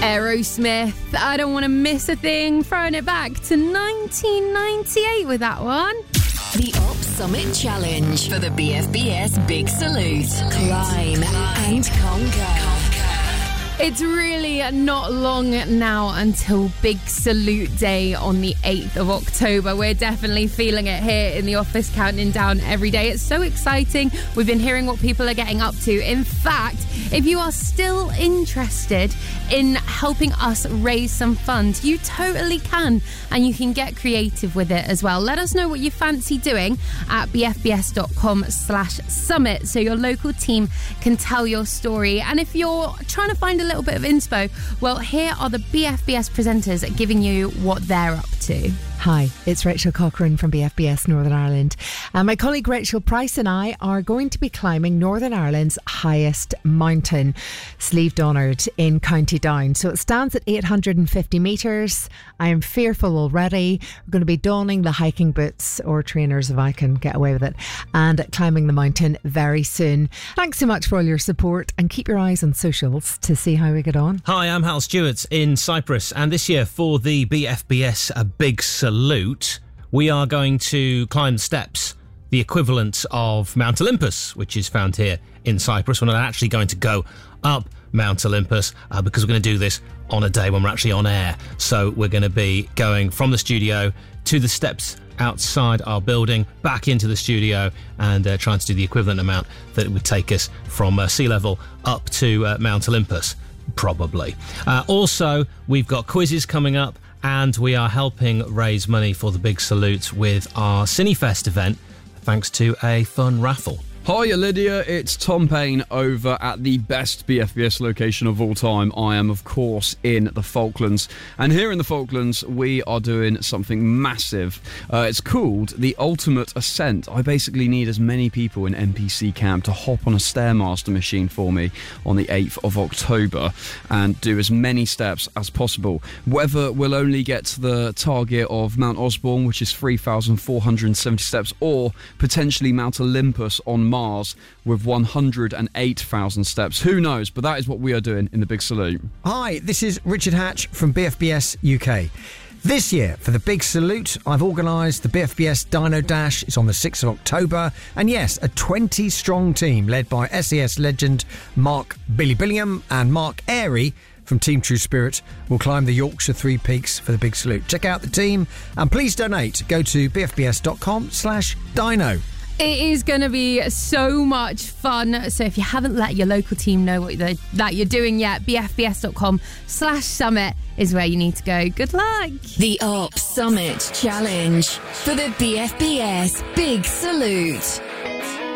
Aerosmith, I don't want to miss a thing. Throwing it back to 1998 with that one. The Op Summit Challenge for the BFBS Big Salute. Climb and conquer. It's really not long now until Big Salute Day on the 8th of October. We're definitely feeling it here in the office, counting down every day. It's so exciting. We've been hearing what people are getting up to. In fact, if you are still interested in helping us raise some funds, you totally can, and you can get creative with it as well. Let us know what you fancy doing at bfbs.com/summit so your local team can tell your story. And if you're trying to find a little bit of inspo, well, here are the BFBS presenters giving you what they're up to. Hi, it's Rachel Cochrane from BFBS Northern Ireland. My colleague Rachel Price and I are going to be climbing Northern Ireland's highest mountain, Slieve Donard in County Down. So it stands at 850 metres. I am fearful already. We're going to be donning the hiking boots or trainers if I can get away with it, and climbing the mountain very soon. Thanks so much for all your support, and keep your eyes on socials to see how we get on. Hi, I'm Hal Stewart in Cyprus, and this year for the BFBS Big Salute, we are going to climb steps, the equivalent of Mount Olympus, which is found here in Cyprus. We're not actually going to go up Mount Olympus because we're going to do this on a day when we're actually on air. So we're going to be going from the studio to the steps outside our building, back into the studio, and trying to do the equivalent amount that it would take us from sea level up to Mount Olympus, probably. Also, we've got quizzes coming up, and we are helping raise money for the Big Salute with our Cinefest event, thanks to a fun raffle. Hiya Lydia, it's Tom Payne over at the best BFBS location of all time. I am, of course, in the Falklands. And here in the Falklands, we are doing something massive. It's called the Ultimate Ascent. I basically need as many people in NPC camp to hop on a Stairmaster machine for me on the 8th of October and do as many steps as possible. Whether we'll only get to the target of Mount Osborne, which is 3,470 steps, or potentially Mount Olympus on Mars with 108,000 steps. Who knows? But that is what we are doing in the Big Salute. Hi, this is Richard Hatch from BFBS UK. This year, for the Big Salute, I've organised the BFBS Dino Dash. It's on the 6th of October. And yes, a 20-strong team led by SES legend Mark Billy Billiam and Mark Airy from Team True Spirit will climb the Yorkshire Three Peaks for the Big Salute. Check out the team and please donate. Go to bfbs.com/dino. It is going to be so much fun. So if you haven't let your local team know that you're doing yet, bfbs.com/summit is where you need to go. Good luck. The Op Summit Challenge for the BFBS Big Salute.